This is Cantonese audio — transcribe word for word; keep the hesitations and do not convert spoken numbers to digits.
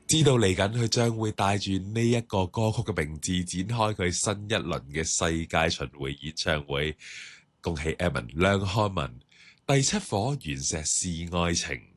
知道嚟緊佢將會帶住呢一個歌曲嘅名字展開佢新一輪嘅世界巡迴演唱會。恭喜 Edmond 梁漢文第七顆原石是愛情。